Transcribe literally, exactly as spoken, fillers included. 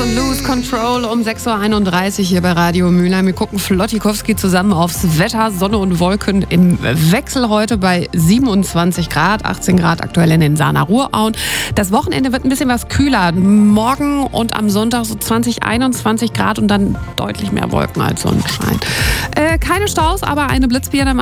und Lose Control um sechs Uhr einunddreißig hier bei Radio Mülheim. Wir gucken Flottikowski zusammen aufs Wetter, Sonne und Wolken im Wechsel heute bei siebenundzwanzig Grad, achtzehn Grad aktuell in den Sahner Ruhrauen. Das Wochenende wird ein bisschen was kühler. Morgen und am Sonntag so zwanzig, einundzwanzig Grad und dann deutlich mehr Wolken als Sonnenschein. Äh, keine Staus, aber eine Blitzbirne